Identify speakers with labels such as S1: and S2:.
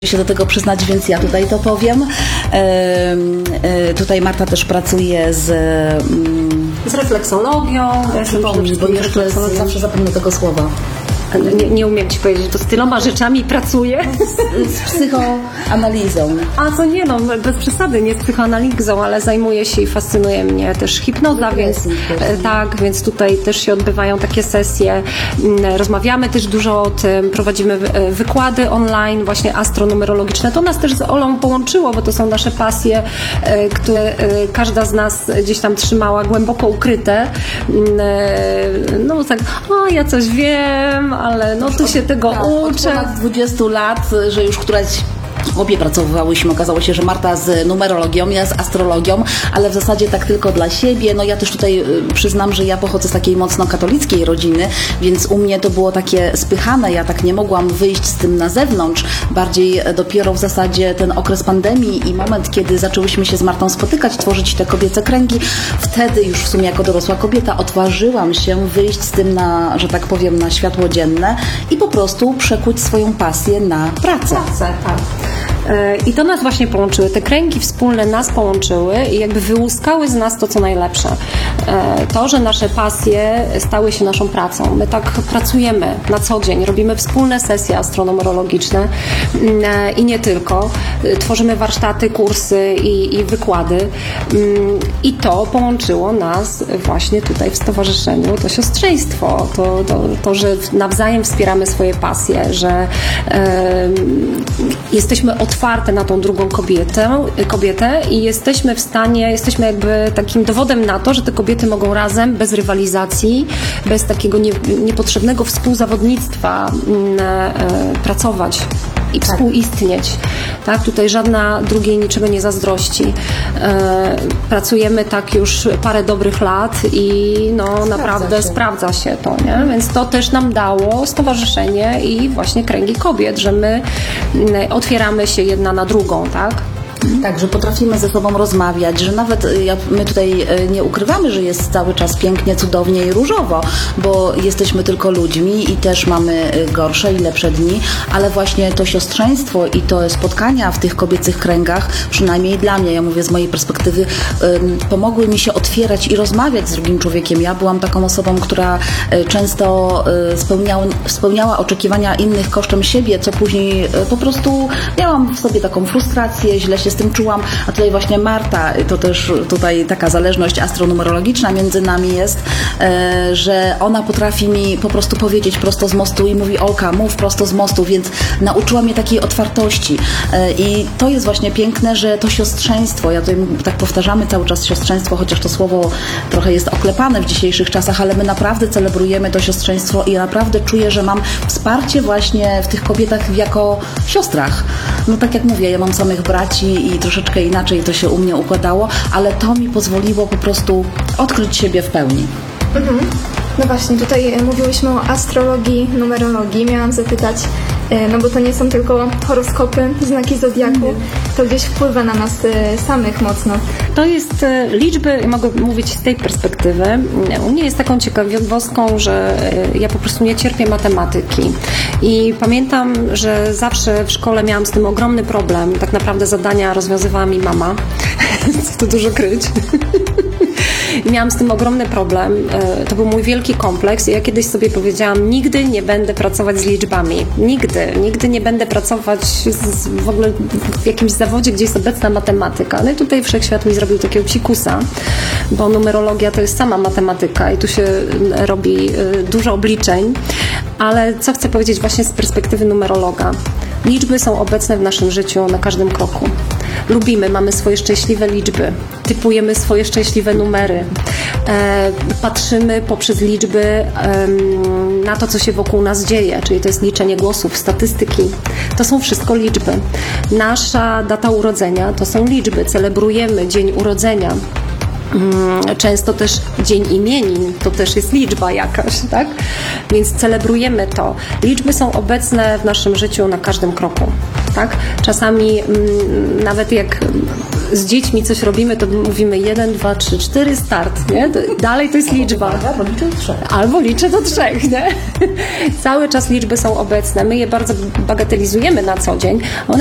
S1: się do tego przyznać, więc ja tutaj to powiem. Tutaj Marta też pracuje z
S2: refleksologią.
S1: Bo jeszcze zawsze zapomnę tego słowa.
S2: Nie umiem Ci powiedzieć, to z tyloma rzeczami pracuję.
S1: Z psychoanalizą.
S2: A co nie, no bez przesady, nie z psychoanalizą, ale zajmuję się i fascynuje mnie też hipnoza, więc tak, więc tutaj też się odbywają takie sesje. Rozmawiamy też dużo o tym, prowadzimy wykłady online, właśnie astronumerologiczne. To nas też z Olą połączyło, bo to są nasze pasje, które każda z nas gdzieś tam trzymała głęboko ukryte. No tak, ja coś wiem, ale no tu się tego uczę.
S1: Od ponad 20 lat, że już któraś obie pracowałyśmy, okazało się, że Marta z numerologią, ja z astrologią, ale w zasadzie tak tylko dla siebie. No ja też tutaj przyznam, że ja pochodzę z takiej mocno katolickiej rodziny, więc u mnie to było takie spychane, ja tak nie mogłam wyjść z tym na zewnątrz. Bardziej dopiero w zasadzie ten okres pandemii i moment, kiedy zaczęłyśmy się z Martą spotykać, tworzyć te kobiece kręgi, wtedy już w sumie jako dorosła kobieta odważyłam się wyjść z tym na, że tak powiem, na światło dzienne i po prostu przekuć swoją pasję na pracę.
S2: Tak. I to nas właśnie połączyły. Te kręgi wspólne nas połączyły i jakby wyłuskały z nas to, co najlepsze. To, że nasze pasje stały się naszą pracą. My tak pracujemy na co dzień. Robimy wspólne sesje astronumerologiczne i nie tylko. Tworzymy warsztaty, kursy i wykłady. I to połączyło nas właśnie tutaj w stowarzyszeniu. To siostrzeństwo. To że nawzajem wspieramy swoje pasje, że jesteśmy otwarte na tą drugą kobietę i jesteśmy w stanie, jesteśmy jakby takim dowodem na to, że te kobiety mogą razem, bez rywalizacji, bez takiego niepotrzebnego współzawodnictwa pracować i współistnieć. Tak? Tutaj żadna drugiej niczego nie zazdrości. Pracujemy tak już parę dobrych lat i naprawdę sprawdza się to, nie? Więc to też nam dało stowarzyszenie i właśnie kręgi kobiet, że my otwieramy się jedna na drugą, tak?
S1: Tak, że potrafimy ze sobą rozmawiać, że nawet my tutaj nie ukrywamy, że jest cały czas pięknie, cudownie i różowo, bo jesteśmy tylko ludźmi i też mamy gorsze i lepsze dni, ale właśnie to siostrzeństwo i to spotkania w tych kobiecych kręgach, przynajmniej dla mnie, ja mówię z mojej perspektywy, pomogły mi się otwierać i rozmawiać z drugim człowiekiem. Ja byłam taką osobą, która często spełniała oczekiwania innych kosztem siebie, co później po prostu miałam w sobie taką frustrację, źle się z tym czułam, a tutaj właśnie Marta, to też tutaj taka zależność astronumerologiczna między nami jest, że ona potrafi mi po prostu powiedzieć prosto z mostu i mówi: Olka, mów prosto z mostu, więc nauczyła mnie takiej otwartości i to jest właśnie piękne, że to siostrzeństwo, ja tutaj tak powtarzamy cały czas siostrzeństwo, chociaż to słowo trochę jest oklepane w dzisiejszych czasach, ale my naprawdę celebrujemy to siostrzeństwo i ja naprawdę czuję, że mam wsparcie właśnie w tych kobietach jako siostrach. No tak jak mówię, ja mam samych braci i troszeczkę inaczej to się u mnie układało, ale to mi pozwoliło po prostu odkryć siebie w pełni.
S3: No właśnie, tutaj mówiłyśmy o astrologii, numerologii. Miałam zapytać, no bo to nie są tylko horoskopy, znaki zodiaku, to gdzieś wpływa na nas samych mocno.
S2: To jest liczby, mogę mówić z tej perspektywy. U mnie jest taką ciekawostką, że ja po prostu nie cierpię matematyki. I pamiętam, że zawsze w szkole miałam z tym ogromny problem. Tak naprawdę zadania rozwiązywała mi mama. Co tu dużo kryć. I miałam z tym ogromny problem. To był mój wielki kompleks i ja kiedyś sobie powiedziałam: nigdy nie będę pracować z liczbami. Nigdy nie będę pracować w ogóle w jakimś zawodzie, gdzie jest obecna matematyka. No i tutaj wszechświat mi zrobił takiego psikusa, bo numerologia to jest sama matematyka i tu się robi dużo obliczeń. Ale co chcę powiedzieć właśnie z perspektywy numerologa? Liczby są obecne w naszym życiu na każdym kroku. Lubimy, mamy swoje szczęśliwe liczby, typujemy swoje szczęśliwe numery, patrzymy poprzez liczby na to, co się wokół nas dzieje, czyli to jest liczenie głosów, statystyki. To są wszystko liczby. Nasza data urodzenia to są liczby, celebrujemy dzień urodzenia. Często też dzień imienin, to też jest liczba jakaś, tak? Więc celebrujemy to. Liczby są obecne w naszym życiu na każdym kroku, tak? Czasami nawet jak z dziećmi coś robimy, to mówimy 1, 2, 3, 4, start, nie? Dalej to jest liczba. Albo liczę do 3, nie? Cały czas liczby są obecne. My je bardzo bagatelizujemy na co dzień. One